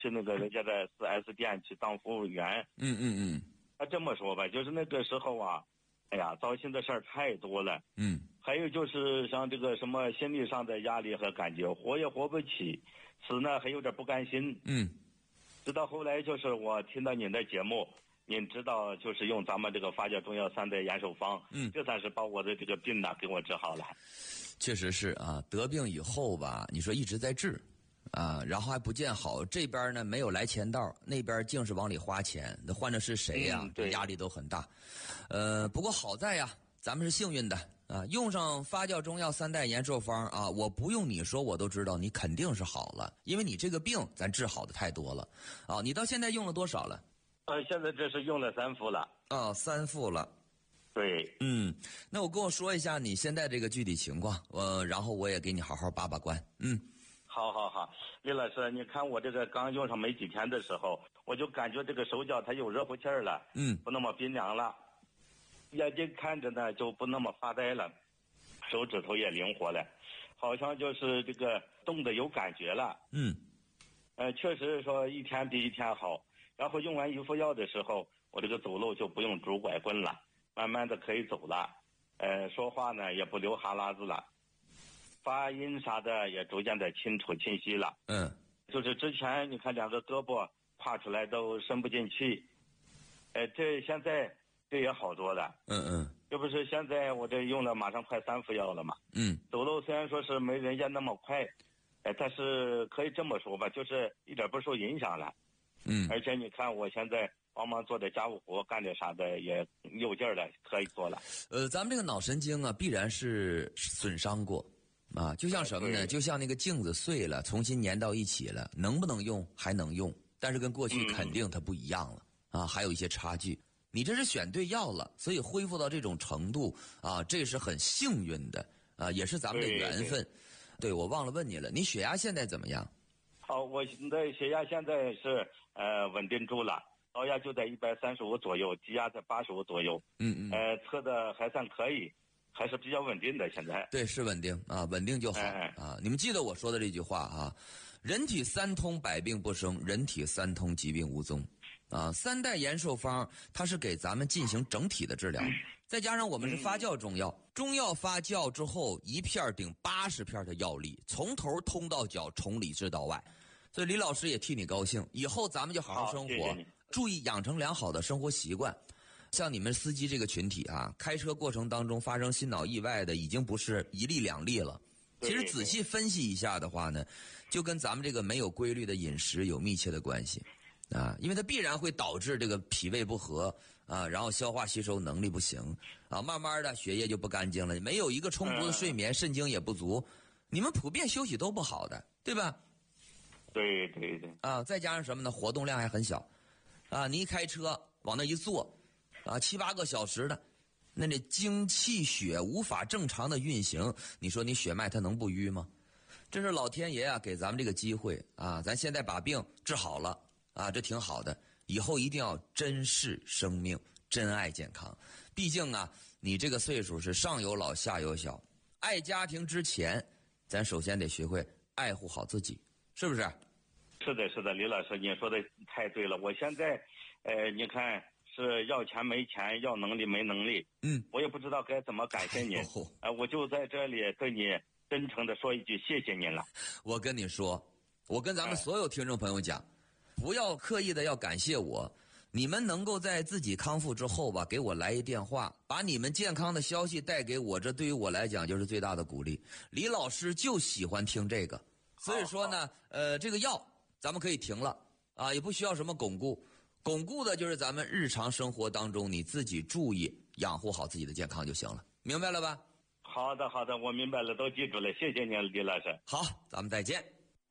去那个人家的4S 店去当服务员。他这么说吧，就是那个时候啊，哎呀，糟心的事儿太多了。还有就是像这个什么心理上的压力和感觉，活也活不起，死呢还有点不甘心。直到后来就是我听到您的节目，您知道就是用咱们这个发酵中药3代延寿方，这算是把我的这个病呢给我治好了。 确实是啊，得病以后吧，你说一直在治啊，然后还不见好，这边呢没有来钱道，那边净是往里花钱，那换的是谁呀？ 对， 压力都很大。不过好在呀，咱们是幸运的啊，用上发酵中药3代延寿方啊，我不用你说我都知道你肯定是好了，因为你这个病咱治好的太多了啊。你到现在用了多少了？ 现在这是用了3副了。 3副了。 对。 那我说一下你现在这个具体情况，然后我也给你好好把关。 好，李老师，你看我这个刚用上没几天的时候，我就感觉这个手脚它有热乎气儿了，不那么冰凉了，眼睛看着呢就不那么发呆了，手指头也灵活了，好像就是这个动的有感觉了。确实说一天比一天好。然后用完1副药的时候，我这个走路就不用拄拐棍了，慢慢的可以走了。说话呢也不流哈喇子了，发音啥的也逐渐的清楚清晰了。就是之前你看2个胳膊跨出来都伸不进去，这现在这也好多了。这不是现在我这用了马上快3副药了嘛。走路虽然说是没人家那么快，但是可以这么说吧，就是一点不受影响了。而且你看我现在帮忙做点家务活，干点啥的也有劲儿了，可以做了。 咱们这个脑神经啊，必然是损伤过啊，就像什么呢？就像那个镜子碎了，重新粘到一起了，能不能用还能用，但是跟过去肯定它不一样了啊，还有一些差距。你这是选对药了，所以恢复到这种程度啊，这是很幸运的啊，也是咱们的缘分。对，我忘了问你了，你血压现在怎么样？ 我的血压现在是稳定住了，高压就在135左右，低压在85左右。测的还算可以，还是比较稳定的现在。 对，是稳定啊，稳定就好啊。你们记得我说的这句话啊，人体3通百病不生，人体3通疾病无踪啊。3代延寿方它是给咱们进行整体的治疗，再加上我们是发酵中药，中药发酵之后1片顶80片的药力，从头通到脚，从里治到外。所以李老师也替你高兴，以后咱们就好好生活， 谢谢注意养成良好的生活习惯。像你们司机这个群体啊，开车过程当中发生心脑意外的已经不是1例2例了。其实仔细分析一下的话呢，就跟咱们这个没有规律的饮食有密切的关系啊，因为它必然会导致这个脾胃不和啊，然后消化吸收能力不行啊，慢慢的血液就不干净了，没有一个充足的睡眠，肾精也不足，你们普遍休息都不好的，对吧？ 对啊，再加上什么呢？活动量还很小啊，你一开车往那一坐啊，7、8个小时的，那精气血无法正常的运行，你说你血脉它能不淤吗？这是老天爷啊给咱们这个机会啊，咱现在把病治好了啊，这挺好的，以后一定要珍视生命，珍爱健康。毕竟啊，你这个岁数是上有老下有小，爱家庭之前，咱首先得学会爱护好自己，是不是？ 是的，李老师，你说的太对了。我现在，你看是要钱没钱，要能力没能力，我也不知道该怎么感谢您。我就在这里对你真诚的说一句谢谢您了。 我跟你说，我跟咱们所有听众朋友讲，不要刻意的要感谢我，你们能够在自己康复之后吧，给我来一电话，把你们健康的消息带给我，这对于我来讲就是最大的鼓励。李老师就喜欢听这个，所以说呢，这个药咱们可以停了啊，也不需要什么巩固，巩固的就是咱们日常生活当中你自己注意养护好自己的健康就行了，明白了吧？ 好的，我明白了，都记住了，谢谢您，李老师。 好，咱们再见。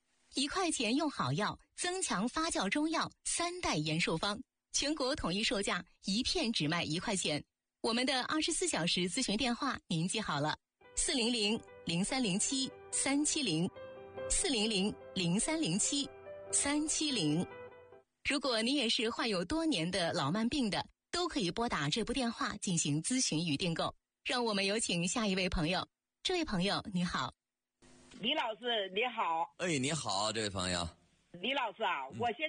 1块钱用好药，增强发酵中药3代延寿方，全国统一售价1片只卖1块钱。我们的24小时咨询电话您记好了，400-0307-370，400-0307-370。如果你也是患有多年的老慢病的，都可以拨打这部电话进行咨询与订购。让我们有请下一位朋友。这位朋友你好。 李老师你好。 你好，这位朋友。 李老师啊，我现